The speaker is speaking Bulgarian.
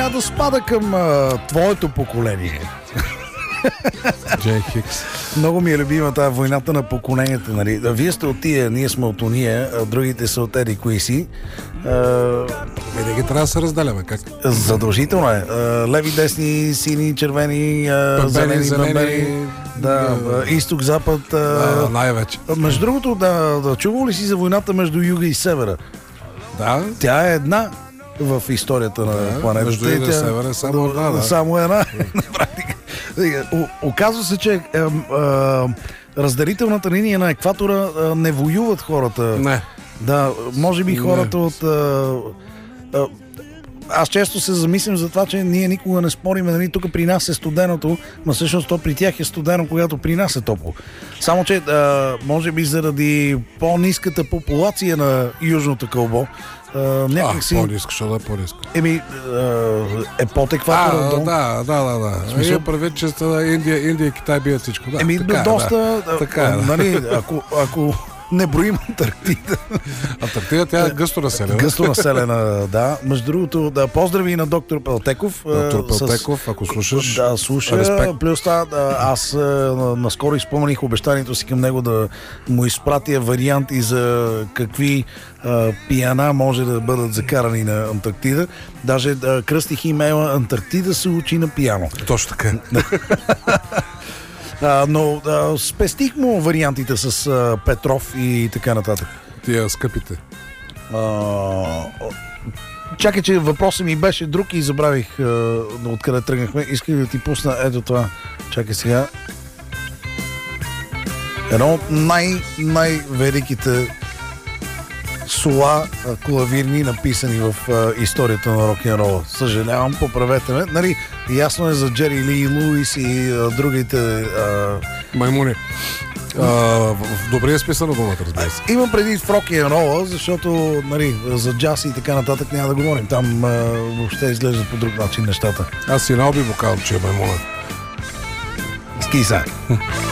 Да спада към твоето поколение. Джей Хикс. Много ми е любима тази войната на поколенията. Нали? Вие сте от тия, ние сме от уния, а другите са от еди кои си. Винаги трябва да се разделяме. Как? Задължително е. Леви, десни, сини, червени, зелени, бамбени. Да, изток, запад. Най-вече. Между другото, да чувал ли си за войната между юга и севера? Да. Тя е една в историята на планетата. Между юга и севера е само една. Да. Само една. Оказва се, че разделителната линия на екватора не воюват хората. Не. Да, може би хората от... Аз често се замислям за това, че ние никога не спорим, нали, тук при нас е студеното, но всъщност то при тях е студено, когато при нас е топло. Само, че може би заради по-ниската популация на Южното кълбо, някакси... По-ниско, що да е по-ниско? Е под екватора. Да. Смисъл предвид, че Индия и Китай бият всичко. Да, доста... Нали, ако не броим Антарктида. Антарктида, тя е гъсто населена. Гъсто населена, да. Между другото, да поздрави на доктор Пелтеков. Доктор Пелтеков, ако слушаш. Да, слуша. Респект. Плюс това, аз наскоро изпълних обещанието си към него да му изпратя варианти за какви пияна може да бъдат закарани на Антарктида. Даже кръстих имейла Антарктида се учи на пияно. Точно така. Но спестих му вариантите с Петров и така нататък. Тия скъпите. Чакай, че въпросът ми беше друг и забравих откъде тръгнахме. Исках да ти пусна ето това. Чакай сега. Едно от най-великите сола клавирни, написани в историята на рок-н-рола. Съжалявам, поправете ме. Нали, ясно е за Джери Ли Луис и другите... Маймуни. В добрия смисъл на думата, разбира се. Имам преди в рок-н-рола, защото нали, за джаз и така нататък няма да говорим. Там въобще изглеждат по друг начин нещата. Аз си наоби му казвам, че е маймуна. Ски са.